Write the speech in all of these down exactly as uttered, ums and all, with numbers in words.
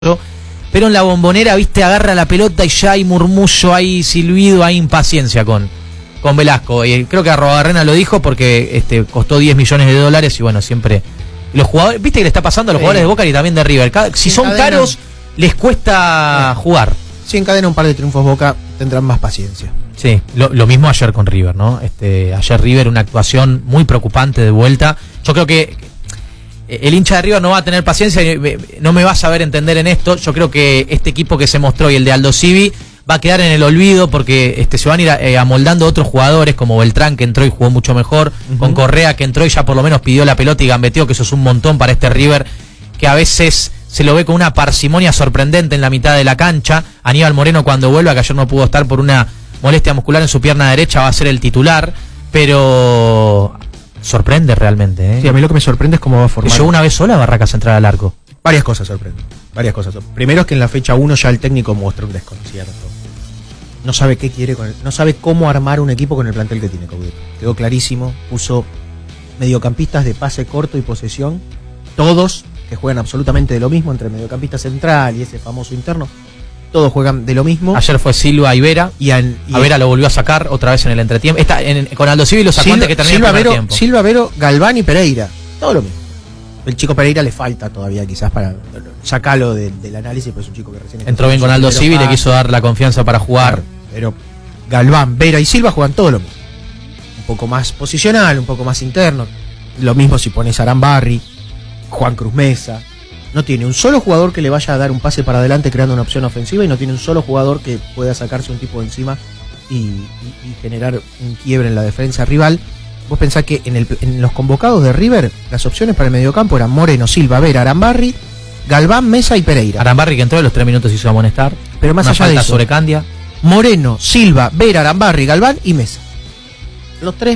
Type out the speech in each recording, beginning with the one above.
pero en la Bombonera, viste, agarra la pelota y ya hay murmullo, hay silbido, hay impaciencia con, con Velasco. Y creo que Arruabarrena lo dijo porque este costó diez millones de dólares y bueno, siempre los jugadores, viste que le está pasando a los sí. jugadores de Boca y también de River. Cada, si son encadena, caros, les cuesta sí. jugar. Si encadena un par de triunfos Boca, tendrán más paciencia. Sí, lo, lo mismo ayer con River, ¿no? Este, ayer River, una actuación muy preocupante de vuelta. Yo creo que el hincha de River no va a tener paciencia, no me va a saber entender en esto. Yo creo que este equipo que se mostró y el de Aldo Civi va a quedar en el olvido porque este, se van a ir eh, amoldando otros jugadores como Beltrán, que entró y jugó mucho mejor, uh-huh. con Correa, que entró y ya por lo menos pidió la pelota y gambeteó, que eso es un montón para este River, que a veces se lo ve con una parsimonia sorprendente en la mitad de la cancha. Aníbal Moreno, cuando vuelva, que ayer no pudo estar por una molestia muscular en su pierna derecha, va a ser el titular, pero sorprende realmente, ¿eh? Sí, a mí lo que me sorprende es cómo va a formar. ¿Llegó una vez sola Barracas a entrar al arco? Varias cosas sorprenden. Varias cosas. Primero es que en la fecha uno ya el técnico muestra un desconcierto. No sabe qué quiere con el, no sabe cómo armar un equipo con el plantel que tiene Coudet. Quedó clarísimo. Puso mediocampistas de pase corto y posesión. Todos que juegan absolutamente de lo mismo entre mediocampista central y ese famoso interno. Todos juegan de lo mismo. Ayer fue Silva y Vera. Y, an, y a Vera lo volvió a sacar otra vez en el entretiempo. Está en, con Aldo Civi lo sacó Silva, antes que termine el primer Vero, tiempo. Silva, Vero, Galván y Pereira. Todo lo mismo. El chico Pereira le falta todavía quizás para sacarlo de, del análisis, pero es un chico que recién entró bien con Aldo Civi, le quiso dar la confianza para jugar. Claro, pero Galván, Vera y Silva juegan todo lo mismo. Un poco más posicional, un poco más interno. Lo mismo si pones a Arambarri, Juan Cruz Mesa. No tiene un solo jugador que le vaya a dar un pase para adelante creando una opción ofensiva y no tiene un solo jugador que pueda sacarse un tipo de encima y, y, y generar un quiebre en la defensa rival. Vos pensás que en, el, en los convocados de River las opciones para el mediocampo eran Moreno, Silva, Vera, Arambarri, Galván, Mesa y Pereira. Arambarri, que entró en los tres minutos hizo amonestar. Pero más una allá de eso, sobre Candia. Moreno, Silva, Vera, Arambarri, Galván y Mesa. Los tres.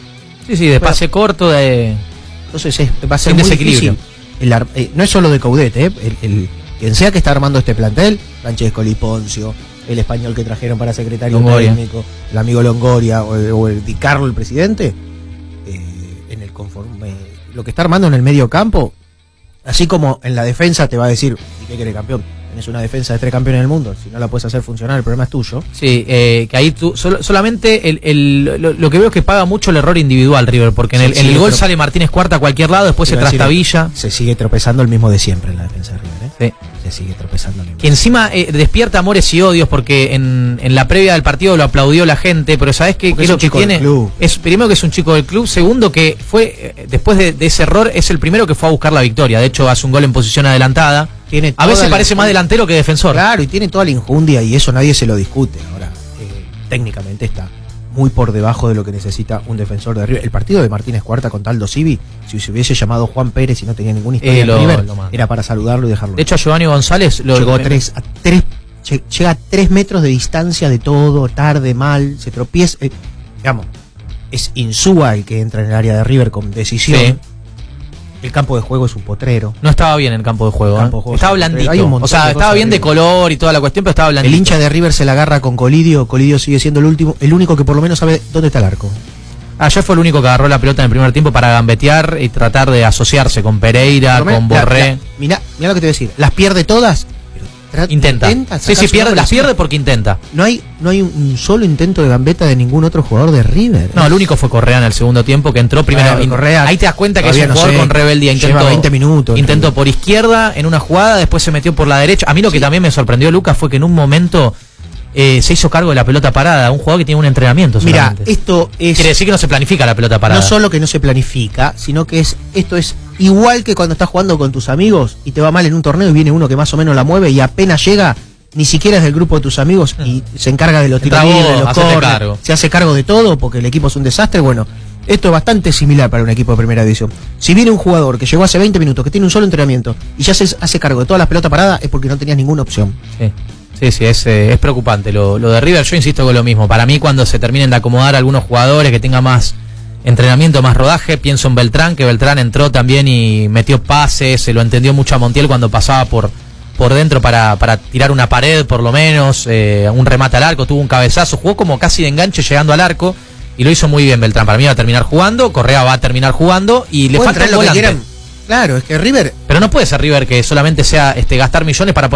Sí, sí, de pase bueno, corto, de... Entonces es, va a ser muy desequilibrio. Difícil. El, eh, no es solo de Coudet, eh, el, el, quien sea que está armando este plantel, Francesco Liponcio, el español que trajeron para secretario Longoria. técnico, el amigo Longoria o el, o el Di Carlo, el presidente, eh, en el conforme, lo que está armando en el medio campo, así como en la defensa te va a decir, ¿y qué quiere campeón? Tenés una defensa de tres campeones del mundo, si no la puedes hacer funcionar, el problema es tuyo. Sí, eh, que ahí tú, sol, solamente el, el, lo, lo que veo es que paga mucho el error individual River, porque en el, sí, en el gol sale Martínez Cuarta a cualquier lado, después se trastabilla. Se sigue tropezando el mismo de siempre en la defensa de River, ¿eh? Sí. Se sigue tropezando el mismo. Que encima eh, despierta amores y odios, porque en, en la previa del partido lo aplaudió la gente, pero ¿sabés qué? Es lo que tiene? Es, primero que es un chico del club, segundo que fue, eh, después de, de ese error, es el primero que fue a buscar la victoria. De hecho, hace un gol en posición adelantada. Tiene a veces parece más delantero que defensor. Claro, y tiene toda la injundia y eso nadie se lo discute. Ahora, eh, técnicamente está muy por debajo de lo que necesita un defensor de River. El partido de Martínez Cuarta con Aldo Civi, si se hubiese llamado Juan Pérez y no tenía ninguna historia eh, lo, en River, era para saludarlo y dejarlo. De hecho, a Giovanni González lo llegó a tres, a tres, llega a tres metros de distancia de todo, tarde, mal, se tropieza. Eh, digamos, es Insúa el que entra en el área de River con decisión. Sí. El campo de juego es un potrero. No estaba bien el campo de juego, campo de juego ¿eh? Estaba blandito. Hay un o sea, estaba bien de color y toda la cuestión, pero estaba blandito. El hincha de River se la agarra con Colidio. Colidio sigue siendo el último, el único que por lo menos sabe dónde está el arco. Ayer fue el único que agarró la pelota en el primer tiempo para gambetear y tratar de asociarse con Pereira, menos, con Borré. La, la, mirá, mirá lo que te voy a decir. Las pierde todas. Intenta. intenta sí, sí, pierde, las pierde porque intenta. No hay, no hay un solo intento de gambeta de ningún otro jugador de River. No, el único fue Correa en el segundo tiempo, que entró primero. Bueno, Correa, ahí te das cuenta que es un jugador no sé, con rebeldía. Intentó, veinte minutos. Intentó por izquierda en una jugada, después se metió por la derecha. A mí lo que sí. también me sorprendió, Lucas, fue que en un momento eh, se hizo cargo de la pelota parada. Un jugador que tiene un entrenamiento. Mira, esto es. Quiere decir que no se planifica la pelota parada. No solo que no se planifica, sino que es esto es igual que cuando estás jugando con tus amigos y te va mal en un torneo y viene uno que más o menos la mueve y apenas llega. Ni siquiera es del grupo de tus amigos y se encarga de los tiros libres, de los corners, se hace cargo de todo porque el equipo es un desastre. Bueno, esto es bastante similar para un equipo de primera división. Si viene un jugador que llegó hace veinte minutos, que tiene un solo entrenamiento y ya se hace cargo de todas las pelotas paradas, es porque no tenías ninguna opción. Sí, sí, sí es, eh, es preocupante lo, lo de River. Yo insisto con lo mismo. Para mí, cuando se terminen de acomodar algunos jugadores que tengan más entrenamiento, más rodaje, pienso en Beltrán, que Beltrán entró también y metió pases, se lo entendió mucho a Montiel cuando pasaba por... por dentro para, para tirar una pared por lo menos, eh, un remate al arco, tuvo un cabezazo, jugó como casi de enganche llegando al arco y lo hizo muy bien Beltrán. Para mí va a terminar jugando, Correa va a terminar jugando y le falta el volante. Claro, es que River... Pero Pero no puede ser River que solamente sea este gastar millones para